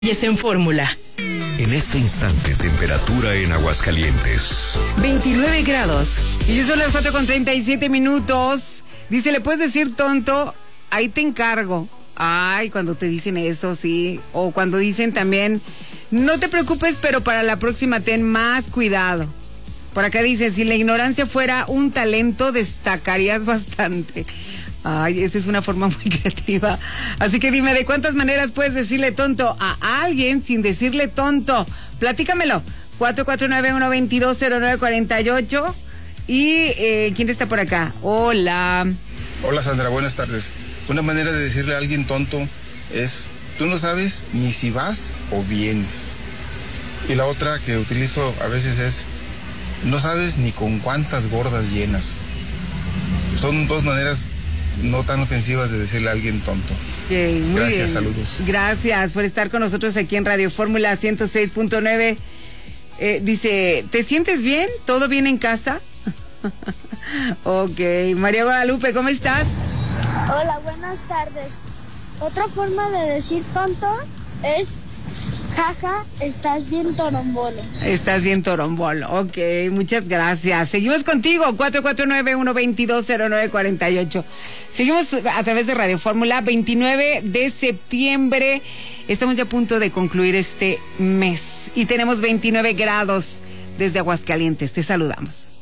Y es en Fórmula. En este instante, temperatura en Aguascalientes. 29 grados. Y son las 4:37. Dice, ¿le puedes decir tonto? Ahí te encargo. Ay, cuando te dicen eso, sí. O cuando dicen también, no te preocupes, pero para la próxima ten más cuidado. Por acá dice, si la ignorancia fuera un talento, destacarías bastante. Ay, esa es una forma muy creativa. Así que dime, ¿de cuántas maneras puedes decirle tonto a alguien sin decirle tonto? Platícamelo. 449-122-0948. Y ¿quién está por acá? Hola. Hola, Sandra, buenas tardes. Una manera de decirle a alguien tonto es, tú no sabes ni si vas o vienes. Y la otra que utilizo a veces es, no sabes ni con cuántas gordas llenas. Son dos maneras no tan ofensivas de decirle a alguien tonto. Okay, muy Gracias, bien. saludos. Gracias por estar con nosotros aquí en Radio Fórmula 106.9. Dice, ¿te sientes bien? ¿Todo bien en casa? Ok, María Guadalupe, ¿cómo estás? Hola, buenas tardes. Otra forma de decir tonto es, jaja, estás bien torombolo. Estás bien torombolo, ok, muchas gracias. Seguimos contigo, 449-122-0948. Seguimos a través de Radio Fórmula, 29 de septiembre. Estamos ya a punto de concluir este mes y tenemos 29 grados desde Aguascalientes. Te saludamos.